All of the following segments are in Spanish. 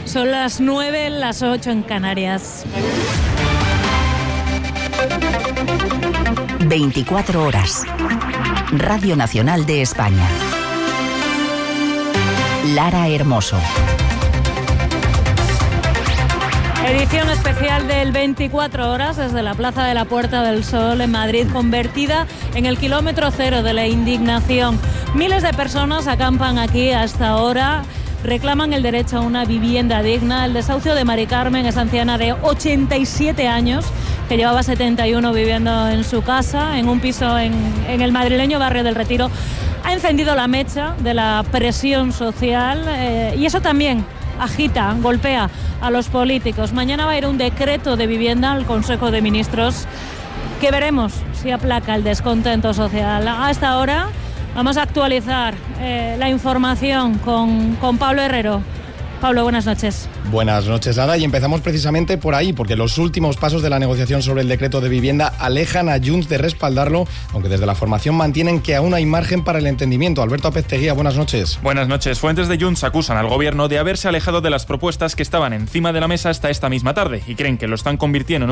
Son las 9, las 8 en Canarias. 24 horas. Radio Nacional de España. Lara Hermoso. Edición especial del 24 horas desde la Plaza de la Puerta del Sol en Madrid, convertida en el kilómetro cero de la indignación. Miles de personas acampan aquí hasta ahora. Reclaman el derecho a una vivienda digna. El desahucio de Mari Carmen, esa anciana de 87 años que llevaba 71 viviendo en su casa, en un piso en el madrileño barrio del Retiro, ha encendido la mecha de la presión social y eso también agita, golpea a los políticos. Mañana va a ir un decreto de vivienda al Consejo de Ministros que veremos si aplaca el descontento social. Hasta ahora vamos a actualizar la información con Pablo Herrero. Pablo, buenas noches. Buenas noches, Ada, y empezamos precisamente por ahí, porque los últimos pasos de la negociación sobre el decreto de vivienda alejan a Junts de respaldarlo, aunque desde la formación mantienen que aún hay margen para el entendimiento. Alberto Apezteguía, buenas noches. Buenas noches. Fuentes de Junts acusan al gobierno de haberse alejado de las propuestas que estaban encima de la mesa hasta esta misma tarde y creen que lo están convirtiendo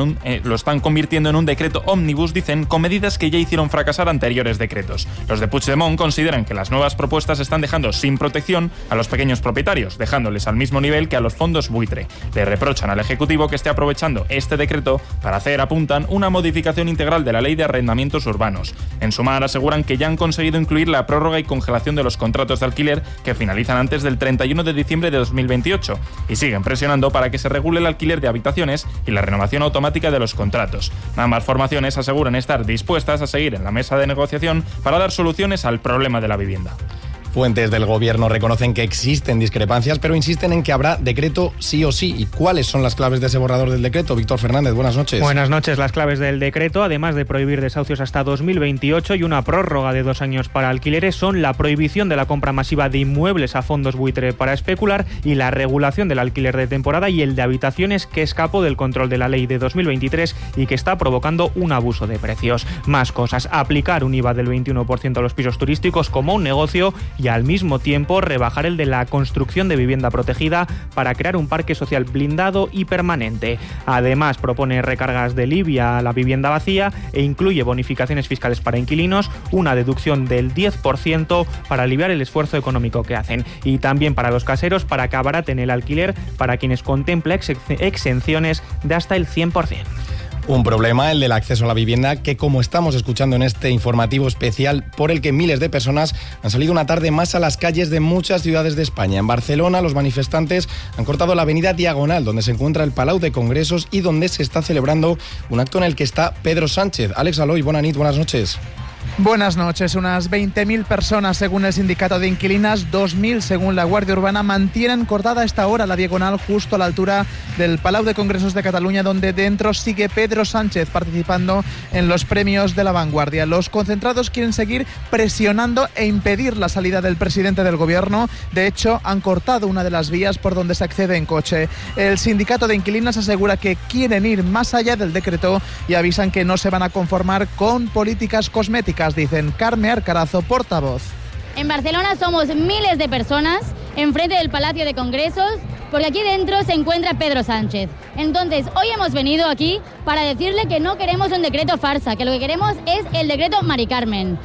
en un decreto ómnibus, dicen, con medidas que ya hicieron fracasar anteriores decretos. Los de Puigdemont consideran que las nuevas propuestas están dejando sin protección a los pequeños propietarios, dejándoles al mismo nivel que a los fondos buitre. Le reprochan al Ejecutivo que esté aprovechando este decreto para hacer, apuntan, una modificación integral de la Ley de Arrendamientos Urbanos. En Sumar aseguran que ya han conseguido incluir la prórroga y congelación de los contratos de alquiler que finalizan antes del 31 de diciembre de 2028 y siguen presionando para que se regule el alquiler de habitaciones y la renovación automática de los contratos. Ambas formaciones aseguran estar dispuestas a seguir en la mesa de negociación para dar soluciones al problema de la vivienda. Fuentes del gobierno reconocen que existen discrepancias, pero insisten en que habrá decreto sí o sí. ¿Y cuáles son las claves de ese borrador del decreto? Víctor Fernández, buenas noches. Buenas noches. Las claves del decreto, además de prohibir desahucios hasta 2028 y una prórroga de 2 años para alquileres, son la prohibición de la compra masiva de inmuebles a fondos buitre para especular y la regulación del alquiler de temporada y el de habitaciones, que escapó del control de la ley de 2023 y que está provocando un abuso de precios. Más cosas: aplicar un IVA del 21% a los pisos turísticos como un negocio y al mismo tiempo rebajar el de la construcción de vivienda protegida para crear un parque social blindado y permanente. Además, propone recargas del IBI a la vivienda vacía e incluye bonificaciones fiscales para inquilinos, una deducción del 10% para aliviar el esfuerzo económico que hacen, y también para los caseros para que abaraten el alquiler para quienes contempla exenciones de hasta el 100%. Un problema, el del acceso a la vivienda, que, como estamos escuchando en este informativo especial, por el que miles de personas han salido una tarde más a las calles de muchas ciudades de España. En Barcelona, los manifestantes han cortado la avenida Diagonal, donde se encuentra el Palau de Congresos y donde se está celebrando un acto en el que está Pedro Sánchez. Àlex Aloi, buenas noches. Buenas noches. Unas 20.000 personas, según el sindicato de inquilinas, 2.000 según la Guardia Urbana, mantienen cortada a esta hora la Diagonal justo a la altura del Palau de Congresos de Cataluña, donde dentro sigue Pedro Sánchez participando en los premios de La Vanguardia. Los concentrados quieren seguir presionando e impedir la salida del presidente del gobierno. De hecho, han cortado una de las vías por donde se accede en coche. El sindicato de inquilinas asegura que quieren ir más allá del decreto y avisan que no se van a conformar con políticas cosméticas, dicen. Carme Arcarazo, portavoz. En Barcelona somos miles de personas enfrente del Palacio de Congresos porque aquí dentro se encuentra Pedro Sánchez. Entonces, hoy hemos venido aquí para decirle que no queremos un decreto farsa, que lo que queremos es el decreto Mari Carmen.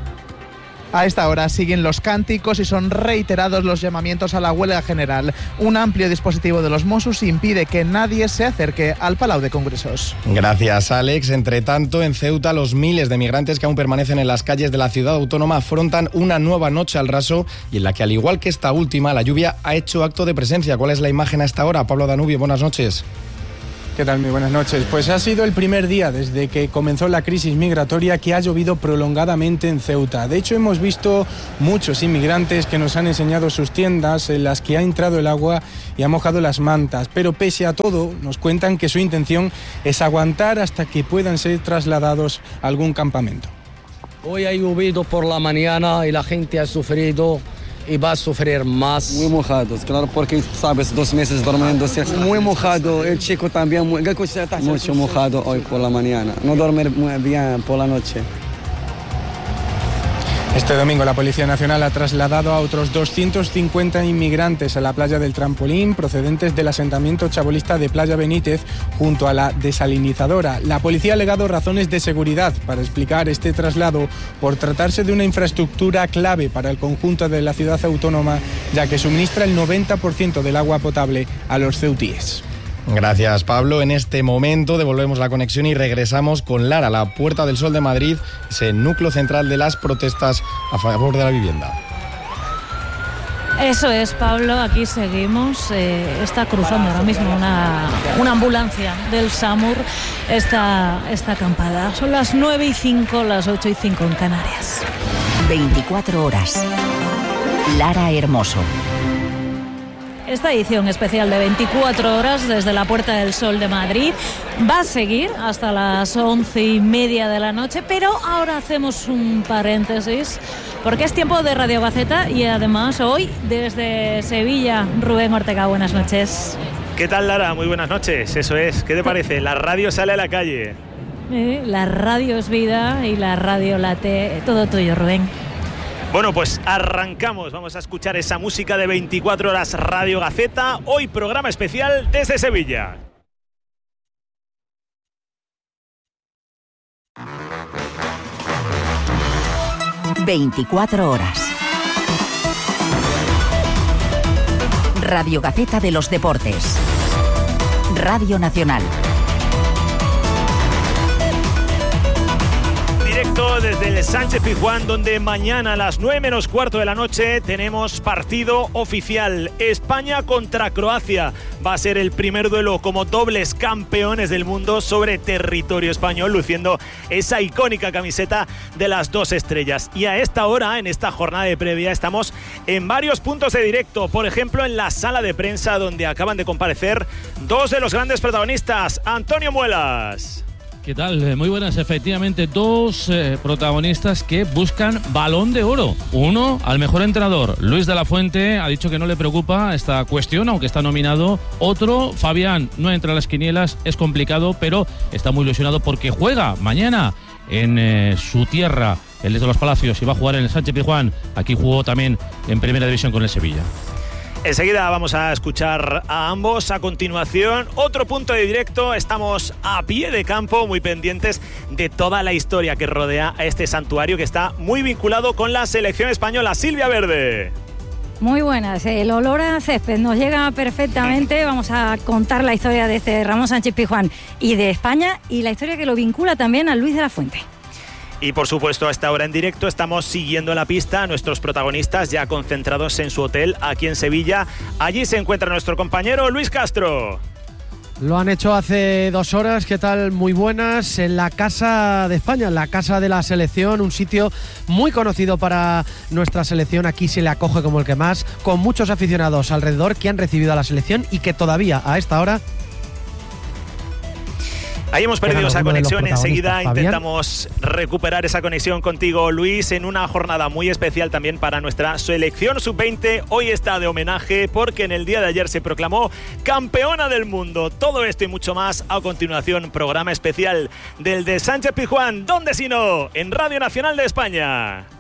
A esta hora siguen los cánticos y son reiterados los llamamientos a la huelga general. Un amplio dispositivo de los Mossos impide que nadie se acerque al Palau de Congresos. Gracias, Àlex. Entre tanto, en Ceuta, los miles de migrantes que aún permanecen en las calles de la ciudad autónoma afrontan una nueva noche al raso y en la que, al igual que esta última, la lluvia ha hecho acto de presencia. ¿Cuál es la imagen a esta hora? Pablo Danubio, buenas noches. ¿Qué tal? Muy buenas noches. Pues ha sido el primer día desde que comenzó la crisis migratoria que ha llovido prolongadamente en Ceuta. De hecho, hemos visto muchos inmigrantes que nos han enseñado sus tiendas en las que ha entrado el agua y ha mojado las mantas. Pero pese a todo, nos cuentan que su intención es aguantar hasta que puedan ser trasladados a algún campamento. Hoy ha llovido por la mañana y la gente ha sufrido y va a sufrir más. Muy mojados, claro, porque, sabes, 2 meses durmiendo. Muy mojado, el chico también, mucho mojado hoy por la mañana. No dormir muy bien por la noche. Este domingo la Policía Nacional ha trasladado a otros 250 inmigrantes a la playa del Trampolín, procedentes del asentamiento chabolista de Playa Benítez, junto a la desalinizadora. La policía ha alegado razones de seguridad para explicar este traslado por tratarse de una infraestructura clave para el conjunto de la ciudad autónoma, ya que suministra el 90% del agua potable a los ceutíes. Gracias, Pablo. En este momento devolvemos la conexión y regresamos con Lara, la Puerta del Sol de Madrid, ese núcleo central de las protestas a favor de la vivienda. Eso es, Pablo, aquí seguimos. Está cruzando ahora mismo una ambulancia del SAMUR esta acampada. Son las 9:05, las 8:05 en Canarias. 24 horas. Lara Hermoso. Esta edición especial de 24 horas desde la Puerta del Sol de Madrid va a seguir hasta las 11:30 de la noche, pero ahora hacemos un paréntesis porque es tiempo de Radio Gaceta y además hoy desde Sevilla, Rubén Ortega, buenas noches. ¿Qué tal, Lara? Muy buenas noches, eso es. ¿Qué te parece? La radio sale a la calle. La radio es vida y la radio late. Todo tuyo, Rubén. Bueno, pues arrancamos. Vamos a escuchar esa música de 24 horas Radio Gaceta. Hoy programa especial desde Sevilla. ...24 horas... Radio Gaceta de los Deportes... Radio Nacional... Directo desde el Sánchez-Pizjuán, donde mañana a las 9:15 de la noche tenemos partido oficial. España contra Croacia. Va a ser el primer duelo como dobles campeones del mundo sobre territorio español, luciendo esa icónica camiseta de las dos estrellas. Y a esta hora, en esta jornada de previa, estamos en varios puntos de directo. Por ejemplo, en la sala de prensa, donde acaban de comparecer dos de los grandes protagonistas. Antonio Muelas. ¿Qué tal? Muy buenas. Efectivamente, dos protagonistas que buscan Balón de Oro. Uno, al mejor entrenador. Luis de la Fuente ha dicho que no le preocupa esta cuestión, aunque está nominado. Otro, Fabián, no entra a las quinielas, es complicado, pero está muy ilusionado porque juega mañana en su tierra, el de los Palacios, y va a jugar en el Sánchez-Pizjuán. Aquí jugó también en Primera División con el Sevilla. Enseguida vamos a escuchar a ambos. A continuación, otro punto de directo. Estamos a pie de campo, muy pendientes de toda la historia que rodea a este santuario que está muy vinculado con la selección española. Silvia Verde. Muy buenas, el olor a césped nos llega perfectamente. Vamos a contar la historia de este Ramón Sánchez-Pizjuán y de España, y la historia que lo vincula también a Luis de la Fuente. Y por supuesto, a esta hora en directo estamos siguiendo la pista a nuestros protagonistas ya concentrados en su hotel aquí en Sevilla. Allí se encuentra nuestro compañero Luis Castro. Lo han hecho hace 2 horas. ¿Qué tal? Muy buenas. En la Casa de España, en la Casa de la Selección, un sitio muy conocido para nuestra selección. Aquí se le acoge como el que más, con muchos aficionados alrededor que han recibido a la selección y que todavía a esta hora... Ahí hemos perdido esa conexión. Enseguida intentamos recuperar esa conexión contigo, Luis, en una jornada muy especial también para nuestra selección sub-20. Hoy está de homenaje porque en el día de ayer se proclamó campeona del mundo. Todo esto y mucho más a continuación. Programa especial del de Sánchez-Pizjuán. ¿Dónde si no? En Radio Nacional de España.